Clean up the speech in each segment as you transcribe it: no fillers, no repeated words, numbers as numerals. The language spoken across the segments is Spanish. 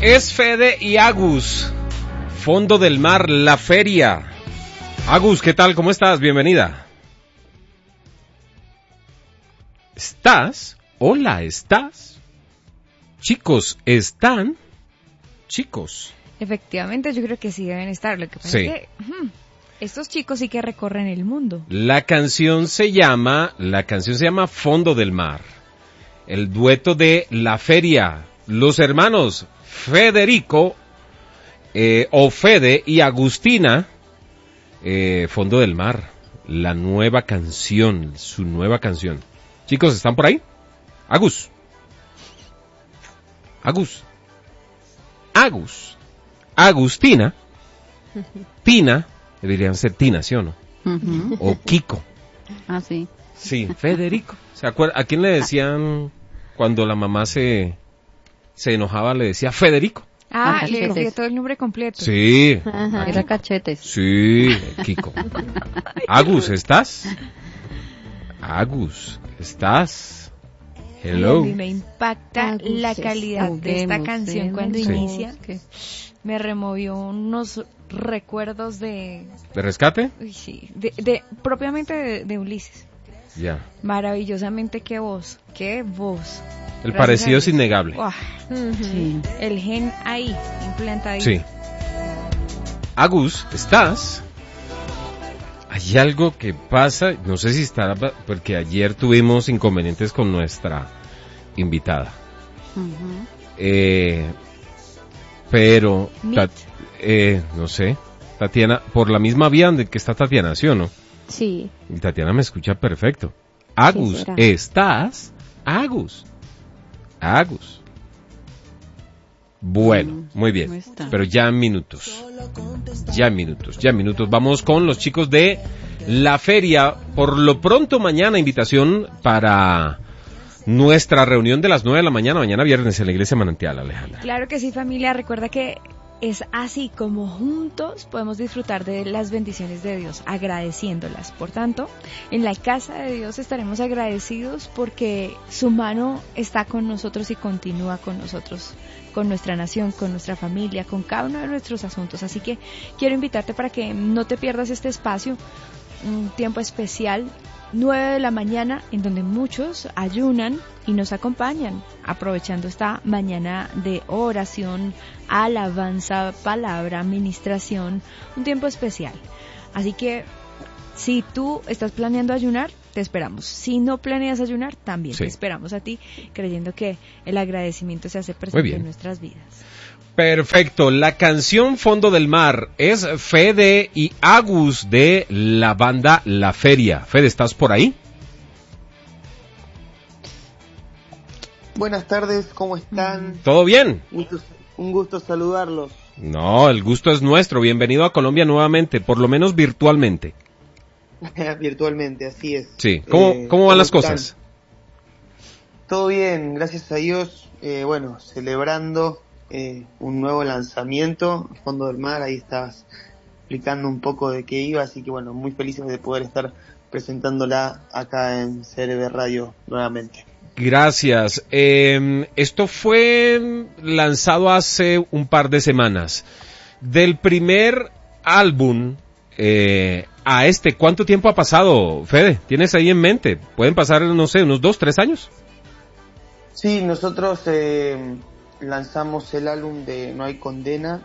Es Fede y Agus. Fondo del Mar, la feria. Agus, ¿qué tal? ¿Cómo estás? Bienvenida. ¿Estás? Hola, ¿estás? Chicos, ¿están? Chicos. Efectivamente, yo creo que sí deben estar. Lo que pasa Sí. es que estos chicos sí que recorren el mundo. La canción se llama Fondo del Mar. El dueto de La Feria. Los hermanos Federico o Fede y Agustina. Fondo del Mar. La nueva canción. Su nueva canción. Chicos, ¿están por ahí? Agus. Agustina. Tina. Deberían ser Tina, ¿sí o no? Uh-huh. O Kiko. Ah, sí. Sí, Federico. ¿Se acuerda? ¿A quién le decían cuando la mamá se enojaba? Le decía Federico. Ah, le Cachetes. decía todo el nombre completo. Sí. Ajá. Era Cachetes. Sí, Kiko. Agus, ¿estás? Agus, ¿estás? Y a Hello. mí me impacta Agus, la calidad de esta ahoguemos canción en cuando el inicia. bosque. Me removió unos recuerdos de... ¿De rescate? Uy, sí, propiamente de Ulises. Ya. Maravillosamente, qué voz. El Gracias parecido a es Dios. innegable. Uah, Sí. el gen ahí, implantado. Sí. Agus, ¿estás? Hay algo que pasa, no sé si estará, porque ayer tuvimos inconvenientes con nuestra invitada. Ujú. Pero, Meet. no sé, Tatiana, por la misma vía donde que está Tatiana, ¿sí o no? Sí. Y Tatiana me escucha perfecto. Agus, será? ¿estás? Agus. Bueno, muy no bien, está. pero ya en minutos. Vamos con los chicos de la feria. Por lo pronto mañana invitación para nuestra reunión de las 9 de la mañana, mañana viernes en la Iglesia Manantial, Alejandra. Claro que sí, familia. Recuerda que es así como juntos podemos disfrutar de las bendiciones de Dios, agradeciéndolas. Por tanto, en la casa de Dios estaremos agradecidos porque su mano está con nosotros y continúa con nosotros, con nuestra nación, con nuestra familia, con cada uno de nuestros asuntos. Así que quiero invitarte para que no te pierdas este espacio, un tiempo especial, 9 de la mañana, en donde muchos ayunan y nos acompañan, aprovechando esta mañana de oración, alabanza, palabra, administración, un tiempo especial. Así que, si tú estás planeando ayunar, te esperamos. Si no planeas ayunar, también Sí. te esperamos a ti, creyendo que el agradecimiento se hace Muy presente bien. en nuestras vidas. Perfecto, la canción Fondo del Mar es Fede y Agus de la banda La Feria. Fede, ¿estás por ahí? Buenas tardes, ¿cómo están? ¿Todo bien? Un gusto saludarlos. No, el gusto es nuestro. Bienvenido a Colombia nuevamente, por lo menos virtualmente. Virtualmente, así es. Sí, ¿cómo van las ¿cómo cosas? están? Todo bien, gracias a Dios. Bueno, celebrando un nuevo lanzamiento, Fondo del Mar, ahí estabas explicando un poco de qué iba, así que bueno, muy felices de poder estar presentándola acá en CRB Radio nuevamente. Gracias. Esto fue lanzado hace un par de semanas. Del primer álbum a ¿cuánto tiempo ha pasado, Fede? ¿Tienes ahí en mente? ¿Pueden pasar, no sé, unos 2, 3 años? Sí, nosotros lanzamos el álbum de No hay condena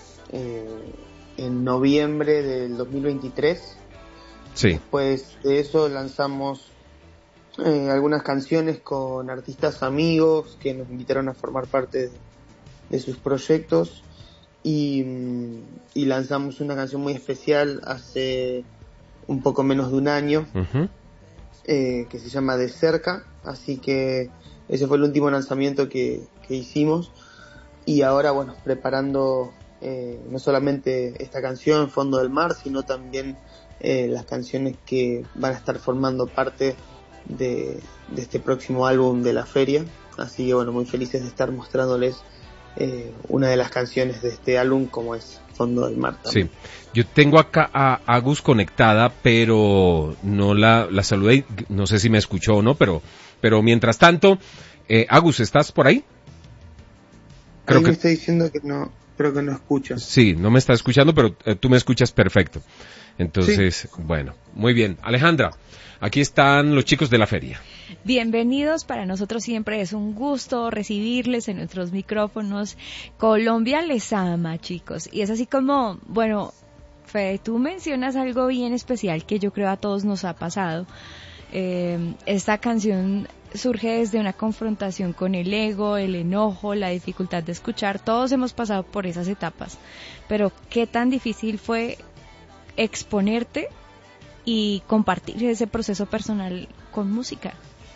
en noviembre del 2023. Sí. Después de eso lanzamos algunas canciones con artistas amigos que nos invitaron a formar parte de sus proyectos y lanzamos una canción muy especial hace un poco menos de un año. Uh-huh. Que se llama De Cerca, así que ese fue el último lanzamiento que hicimos y ahora bueno, preparando no solamente esta canción Fondo del Mar, sino también las canciones que van a estar formando parte de este próximo álbum de la feria, así que bueno, muy felices de estar mostrándoles una de las canciones de este álbum como es Fondo del Mar también. Sí, yo tengo acá a Agus conectada, pero no la saludé, no sé si me escuchó o no, pero mientras tanto, Agus, ¿estás por ahí? creo Ahí que... me está diciendo que no, creo que no escucha. Sí, no me está escuchando, pero tú me escuchas perfecto. Entonces, bueno, muy bien. Alejandra, aquí están los chicos de la feria. Bienvenidos, para nosotros siempre es un gusto recibirles en nuestros micrófonos. Colombia les ama, chicos, y es así como, bueno, Fede, tú mencionas algo bien especial que yo creo a todos nos ha pasado. Esta canción surge desde una confrontación con el ego, el enojo, la dificultad de escuchar. Todos hemos pasado por esas etapas, pero qué tan difícil fue exponerte y compartir ese proceso personal con música.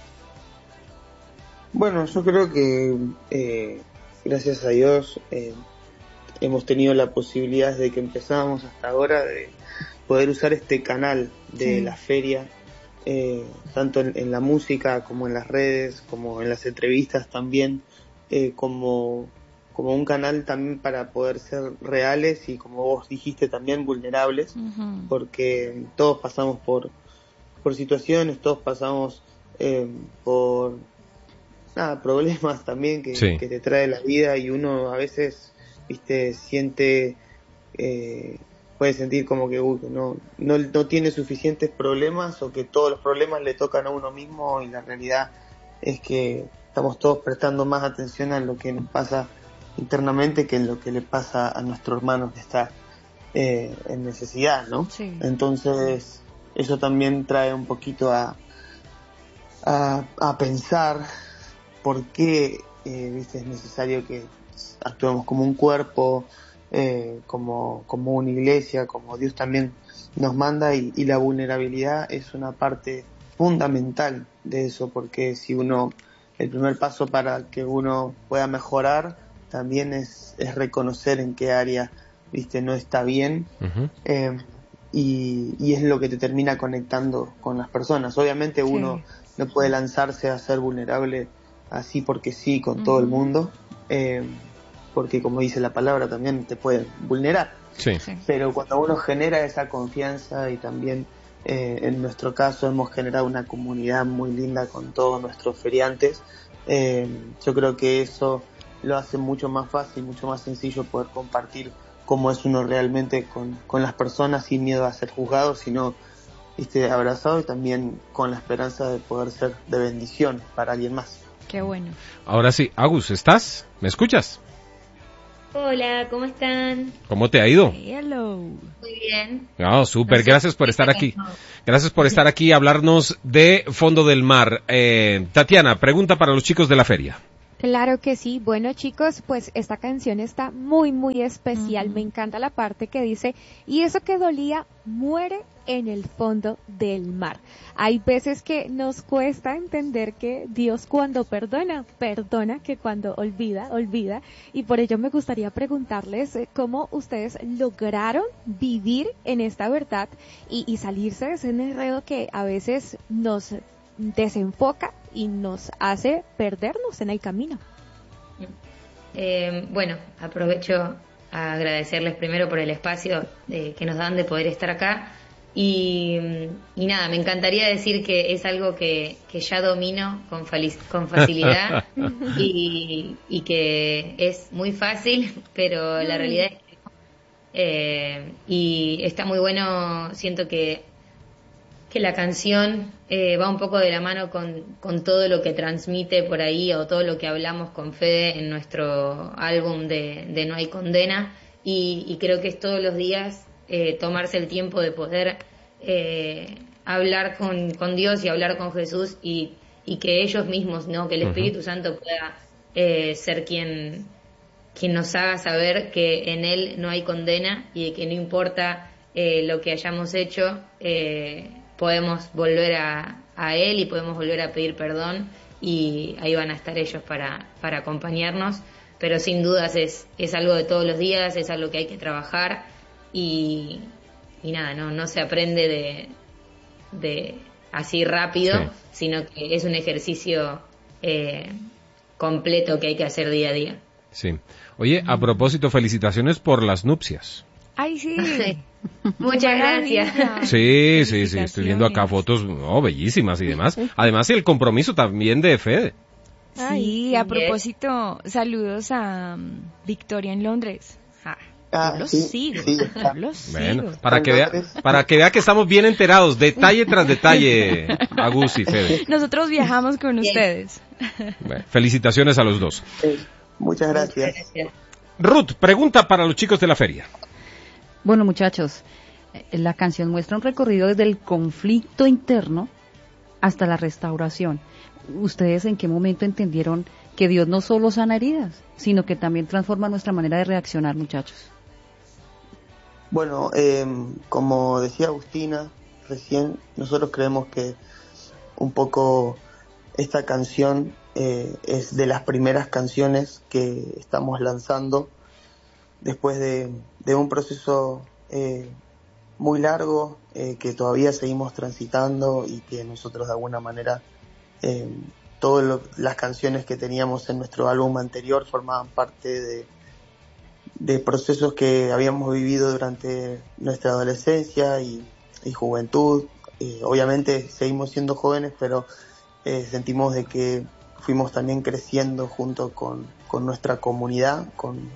Bueno, yo creo que gracias a Dios hemos tenido la posibilidad desde que empezamos hasta ahora de poder usar este canal de la feria, tanto en la música como en las redes, como en las entrevistas también, como un canal también para poder ser reales y, como vos dijiste, también vulnerables, porque todos pasamos por situaciones, todos pasamos por problemas también que te trae la vida, y uno a veces siente, puede sentir como que no tiene suficientes problemas, o que todos los problemas le tocan a uno mismo, y la realidad es que estamos todos prestando más atención a lo que nos pasa internamente que en lo que le pasa a nuestro hermano que está en necesidad, ¿no? Sí. Entonces eso también trae un poquito a pensar por qué es necesario que actuemos como un cuerpo, como una iglesia, como Dios también nos manda, y la vulnerabilidad es una parte fundamental de eso, porque el primer paso para que uno pueda mejorar también es reconocer en qué área no está bien, y es lo que te termina conectando con las personas. Obviamente uno no puede lanzarse a ser vulnerable así porque sí con todo el mundo, porque, como dice la palabra, también te pueden vulnerar. Pero cuando uno genera esa confianza, y también en nuestro caso hemos generado una comunidad muy linda con todos nuestros feriantes, yo creo que eso lo hace mucho más fácil, mucho más sencillo poder compartir cómo es uno realmente con las personas, sin miedo a ser juzgado, sino abrazado, y también con la esperanza de poder ser de bendición para alguien más. Qué bueno. Ahora sí, Agus, ¿estás? ¿Me escuchas? Hola, ¿cómo están? ¿Cómo te ha ido? Hello. Muy bien. Oh, súper, gracias por estar aquí. Gracias por estar aquí y hablarnos de Fondo del Mar. Tatiana, pregunta para los chicos de la feria. Claro que sí. Bueno, chicos, pues esta canción está muy, muy especial. Me encanta la parte que dice, y eso que dolía muere en el fondo del mar. Hay veces que nos cuesta entender que Dios, cuando perdona, que cuando olvida. Y por ello me gustaría preguntarles cómo ustedes lograron vivir en esta verdad y salirse de ese enredo que a veces nos desenfoca y nos hace perdernos en el camino. Bueno, aprovecho a agradecerles primero por el espacio que nos dan de poder estar acá, y nada, me encantaría decir que es algo que ya domino con facilidad y que es muy fácil, pero la realidad es que y está muy bueno. Siento que la canción va un poco de la mano con todo lo que transmite por ahí, o todo lo que hablamos con Fede en nuestro álbum de No hay condena, y creo que es todos los días tomarse el tiempo de poder hablar con Dios y hablar con Jesús, y que ellos mismos, ¿no? Que el Espíritu Santo pueda ser quien nos haga saber que en Él no hay condena, y que no importa lo que hayamos hecho, podemos volver a Él y podemos volver a pedir perdón, y ahí van a estar ellos para acompañarnos. Pero sin dudas es algo de todos los días, es algo que hay que trabajar, y nada, no se aprende de así rápido, sino que es un ejercicio completo que hay que hacer día a día. Sí. Oye, a propósito, felicitaciones por las nupcias. ¡Ay, sí! Muchas gracias. Sí, estoy viendo acá fotos bellísimas y demás. Además, el compromiso también de Fede. Sí, a propósito, saludos a Victoria en Londres. Yo los sigo, yo los sigo. Bueno, para que vea que estamos bien enterados, detalle tras detalle, Agus y Fede. Nosotros viajamos con ustedes. Bueno, felicitaciones a los dos. Muchas gracias. Ruth, pregunta para los chicos de la feria. Bueno, muchachos, la canción muestra un recorrido desde el conflicto interno hasta la restauración. ¿Ustedes en qué momento entendieron que Dios no solo sana heridas, sino que también transforma nuestra manera de reaccionar, muchachos? Bueno, como decía Agustina recién, nosotros creemos que un poco esta canción es de las primeras canciones que estamos lanzando después de un proceso muy largo que todavía seguimos transitando y que nosotros de alguna manera todas las canciones que teníamos en nuestro álbum anterior formaban parte de procesos que habíamos vivido durante nuestra adolescencia y juventud. Obviamente seguimos siendo jóvenes, pero sentimos de que fuimos también creciendo junto con nuestra comunidad,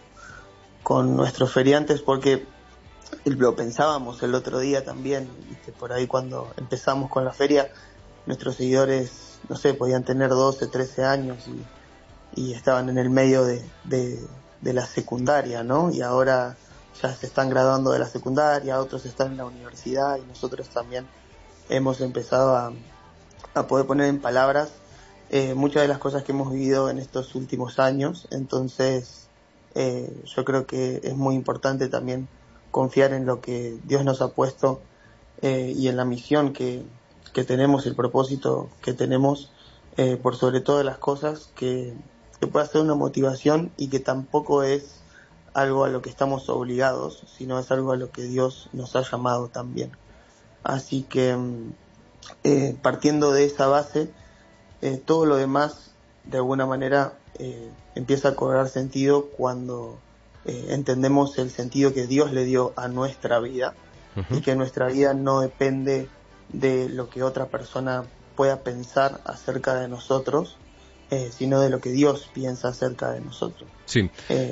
con nuestros feriantes, porque lo pensábamos el otro día también, ¿viste? Por ahí cuando empezamos con la feria, nuestros seguidores, no sé, podían tener 12, 13 años y estaban en el medio de la secundaria, ¿no? Y ahora ya se están graduando de la secundaria, otros están en la universidad y nosotros también hemos empezado a poder poner en palabras muchas de las cosas que hemos vivido en estos últimos años. Entonces yo creo que es muy importante también confiar en lo que Dios nos ha puesto y en la misión que tenemos, el propósito que tenemos, por sobre todas las cosas, que pueda ser una motivación y que tampoco es algo a lo que estamos obligados, sino es algo a lo que Dios nos ha llamado también. Así que partiendo de esa base, todo lo demás de alguna manera empieza a cobrar sentido cuando entendemos el sentido que Dios le dio a nuestra vida. Uh-huh. Y que nuestra vida no depende de lo que otra persona pueda pensar acerca de nosotros, sino de lo que Dios piensa acerca de nosotros. Sí.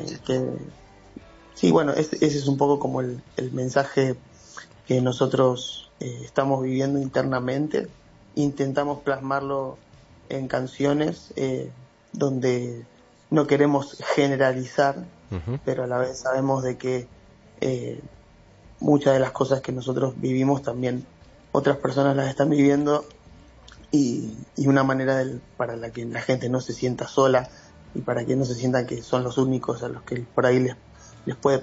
Sí, bueno, ese es un poco como el mensaje que nosotros estamos viviendo internamente. Intentamos plasmarlo en canciones donde no queremos generalizar, uh-huh. pero a la vez sabemos de que muchas de las cosas que nosotros vivimos también otras personas las están viviendo y una manera para la que la gente no se sienta sola y para que no se sientan que son los únicos a los que por ahí les puede